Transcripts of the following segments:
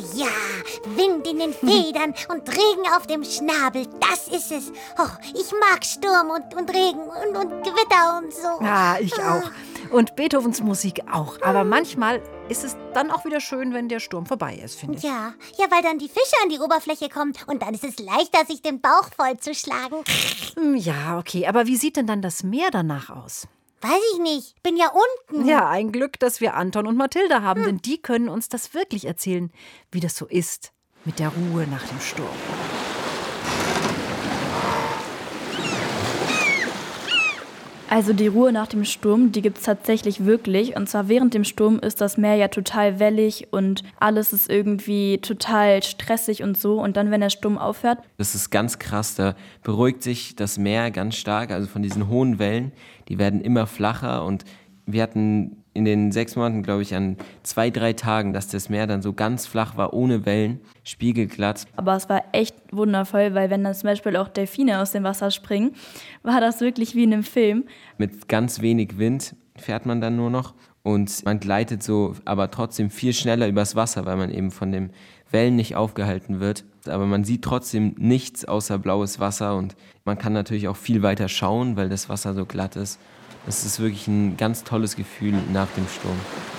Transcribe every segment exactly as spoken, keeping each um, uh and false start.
ja, Wind in den Federn und Regen auf dem Schnabel, das ist es. Oh, ich mag Sturm und, und Regen und, und Gewitter und so. Ja, ich auch. Und Beethovens Musik auch. Aber manchmal ist es dann auch wieder schön, wenn der Sturm vorbei ist, finde ich. Ja, ja, weil dann die Fische an die Oberfläche kommen und dann ist es leichter, sich den Bauch vollzuschlagen. Ja, okay, aber wie sieht denn dann das Meer danach aus? Weiß ich nicht, bin ja unten. Ja, ein Glück, dass wir Anton und Mathilda haben, hm. denn die können uns das wirklich erzählen, wie das so ist mit der Ruhe nach dem Sturm. Also die Ruhe nach dem Sturm, die gibt es tatsächlich wirklich. Und zwar während dem Sturm ist das Meer ja total wellig und alles ist irgendwie total stressig und so. Und dann, wenn der Sturm aufhört... Das ist ganz krass, da beruhigt sich das Meer ganz stark. Also von diesen hohen Wellen, die werden immer flacher. Und wir hatten in den sechs Monaten, glaube ich, an zwei, drei Tagen, dass das Meer dann so ganz flach war, ohne Wellen, spiegelglatt. Aber es war echt wundervoll, weil wenn dann zum Beispiel auch Delfine aus dem Wasser springen, war das wirklich wie in einem Film. Mit ganz wenig Wind fährt man dann nur noch und man gleitet so, aber trotzdem viel schneller übers Wasser, weil man eben von den Wellen nicht aufgehalten wird. Aber man sieht trotzdem nichts außer blaues Wasser und man kann natürlich auch viel weiter schauen, weil das Wasser so glatt ist. Das ist wirklich ein ganz tolles Gefühl nach dem Sturm.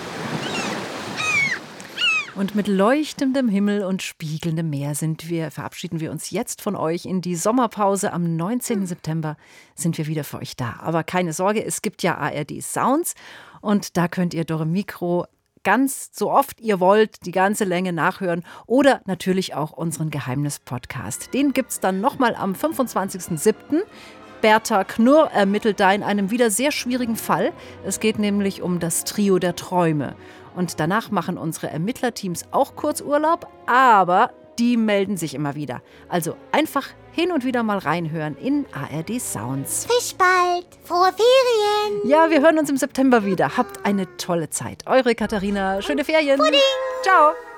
Und mit leuchtendem Himmel und spiegelndem Meer sind wir, verabschieden wir uns jetzt von euch in die Sommerpause. Am neunzehnten September sind wir wieder für euch da. Aber keine Sorge, es gibt ja A R D Sounds und da könnt ihr Dore Mikro ganz so oft ihr wollt, die ganze Länge nachhören oder natürlich auch unseren Geheimnis-Podcast. Den gibt es dann nochmal am fünfundzwanzigsten siebten Bertha Knurr ermittelt da in einem wieder sehr schwierigen Fall. Es geht nämlich um das Trio der Träume. Und danach machen unsere Ermittlerteams auch kurz Urlaub, aber die melden sich immer wieder. Also einfach hin und wieder mal reinhören in A R D Sounds. Bis bald. Frohe Ferien. Ja, wir hören uns im September wieder. Habt eine tolle Zeit. Eure Katharina. Schöne Ferien. Pudding. Ciao.